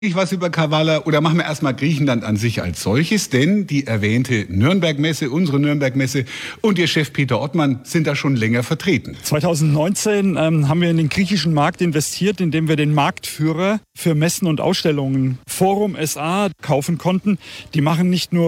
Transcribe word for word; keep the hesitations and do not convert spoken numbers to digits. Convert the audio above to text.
Ich was über Kavala oder machen wir erstmal Griechenland an sich als solches, denn die erwähnte Nürnberg-Messe, unsere Nürnberg-Messe und ihr Chef Peter Ottmann sind da schon länger vertreten. zwanzig neunzehn ähm, haben wir in den griechischen Markt investiert, indem wir den Marktführer für Messen und Ausstellungen Forum S A kaufen konnten. Die machen nicht nur